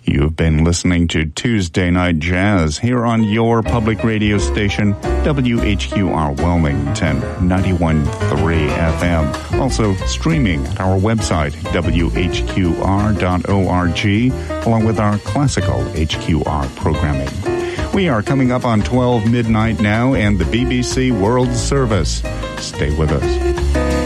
You've been listening to Tuesday Night Jazz here on your public radio station, WHQR Wilmington, 91.3 FM. Also streaming at our website, WHQR.org, along with our classical HQR programming. We are coming up on 12 midnight now and the BBC World Service. Stay with us.